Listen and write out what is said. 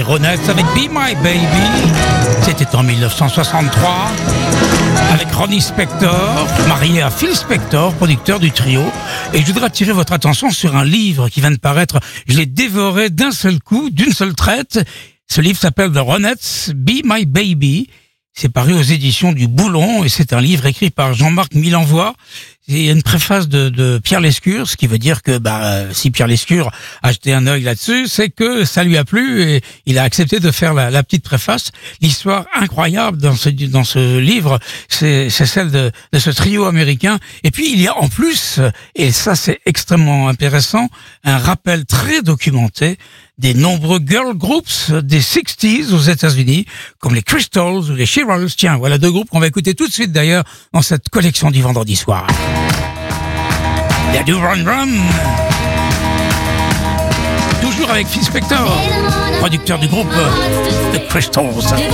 Ronettes avec Be My Baby. C'était en 1963 avec Ronnie Spector, marié à Phil Spector, producteur du trio. Et je voudrais attirer votre attention sur un livre qui vient de paraître. Je l'ai dévoré d'un seul coup, d'une seule traite. Ce livre s'appelle The Ronettes, Be My Baby. C'est paru aux éditions du Boulon et c'est un livre écrit par Jean-Marc Milenvoix. Il y a une préface de Pierre Lescure, ce qui veut dire que si Pierre Lescure a jeté un œil là-dessus, c'est que ça lui a plu et il a accepté de faire la petite préface. L'histoire incroyable dans ce livre, c'est celle de ce trio américain. Et puis il y a en plus, et ça c'est extrêmement intéressant, un rappel très documenté des nombreux girl groups des 60s aux États-Unis, comme les Crystals ou les Shirelles. Tiens, voilà deux groupes qu'on va écouter tout de suite d'ailleurs dans cette collection du vendredi soir. Il y a du Run Run, toujours avec Phil Spector, producteur du groupe The Crystals.